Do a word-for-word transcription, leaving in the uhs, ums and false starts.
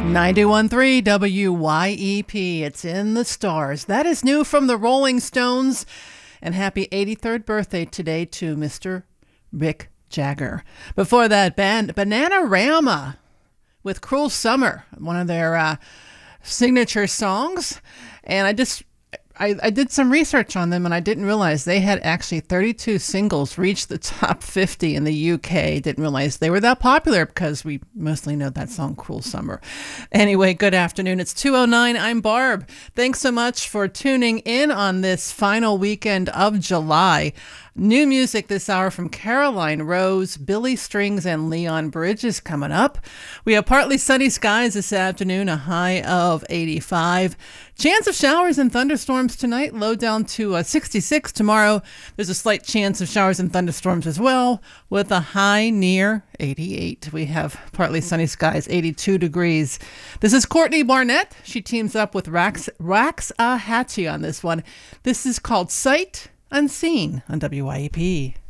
ninety-one point three W Y E P. It's in the stars. That is new from the Rolling Stones. And happy eighty-third birthday today to Mister Mick Jagger. Before that, band Bananarama with Cruel Summer, one of their uh, signature songs. And I just I, I did some research on them, and I didn't realize they had actually thirty-two singles reach the top fifty in the U K. Didn't realize they were that popular because we mostly know that song, Cruel Summer. Anyway, good afternoon. It's two oh nine. I'm Barb. Thanks so much for tuning in on this final weekend of July. New music this hour from Caroline Rose, Billy Strings, and Leon Bridges coming up. We have partly sunny skies this afternoon, a high of eighty-five. Chance of showers and thunderstorms tonight, low down to uh, sixty-six. Tomorrow, there's a slight chance of showers and thunderstorms as well, with a high near eighty-eight. We have partly sunny skies, eighty-two degrees. This is Courtney Barnett. She teams up with Rax, Waxahachie on this one. This is called Sight Unseen on W Y E P.